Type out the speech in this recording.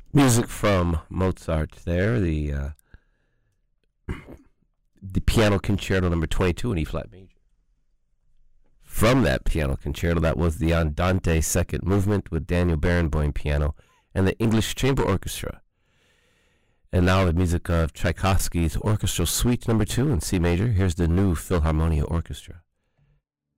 Music from Mozart there, the piano concerto number 22 in E-flat major. From that piano concerto, that was the Andante second movement with Daniel Barenboim piano and the English Chamber Orchestra. And now the music of Tchaikovsky's Orchestral Suite number 2 in C major. Here's the New Philharmonia Orchestra.